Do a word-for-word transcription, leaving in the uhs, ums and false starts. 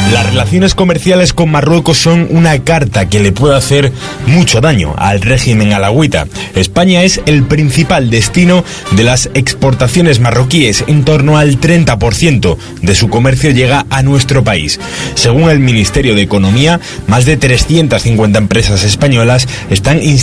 Las relaciones comerciales con Marruecos son una carta que le puede hacer mucho daño al régimen alauita. España es el principal destino de las exportaciones marroquíes. En torno al treinta por ciento de su comercio llega a nuestro país. Según el Ministerio de Economía, más de trescientas cincuenta empresas españolas están instaladas